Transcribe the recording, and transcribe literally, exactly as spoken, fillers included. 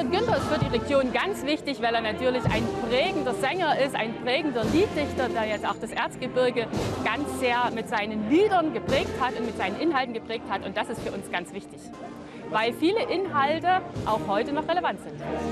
Albert Günther ist für die Region ganz wichtig, weil er natürlich ein prägender Sänger ist, ein prägender Lieddichter, der jetzt auch das Erzgebirge ganz sehr mit seinen Liedern geprägt hat und mit seinen Inhalten geprägt hat. Und das ist für uns ganz wichtig, weil viele Inhalte auch heute noch relevant sind.